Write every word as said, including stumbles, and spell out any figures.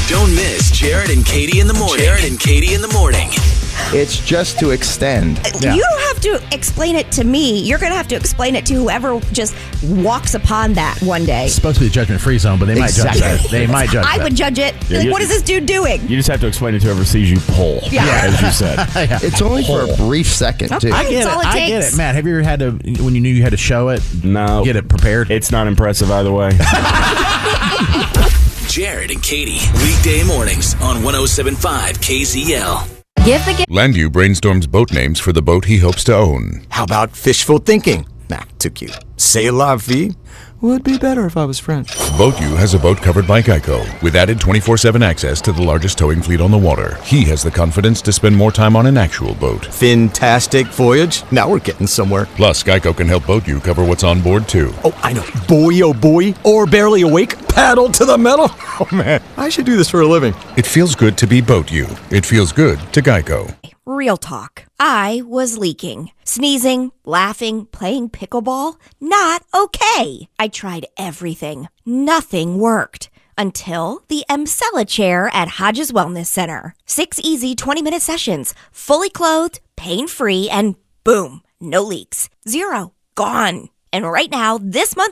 Don't miss Jared and Katie in the morning. Jared and Katie in the morning. It's just to extend. Yeah. You don't have to explain it to me. You're going to have to explain it to whoever just walks upon that one day. It's supposed to be a judgment-free zone, but they Exactly. might judge that. They might judge I that. would judge it. Yeah, Like, you- what is this dude doing? You just have to explain it to whoever sees you pull, Yeah. as you said. Yeah. It's only for a brief second, too. Okay. I get That's it. all it I get takes. it. Matt, have you ever had to, when you knew you had to show it, No. get it prepared? It's not impressive either way. Jared and Katie, weekday mornings on one oh seven point five K Z L. Give the gift. Landu brainstorms boat names for the boat he hopes to own. How about fishful thinking? Nah, too cute. C'est la vie? Would be better if I was French. BoatU has a boat covered by Geico, with added twenty-four seven access to the largest towing fleet on the water. He has the confidence to spend more time on an actual boat. Fantastic voyage. Now we're getting somewhere. Plus, Geico can help BoatU cover what's on board, too. Oh, I know. Boy, oh boy. Or barely awake. Paddle to the metal. Oh, man. I should do this for a living. It feels good to be BoatU. It feels good to Geico. Real talk. I was leaking. Sneezing, laughing, playing pickleball. Not okay. I tried everything. Nothing worked. Until the Emsella chair at Hodges Wellness Center. Six easy twenty-minute sessions. Fully clothed, pain-free, and boom, no leaks. Zero. Gone. And right now, this month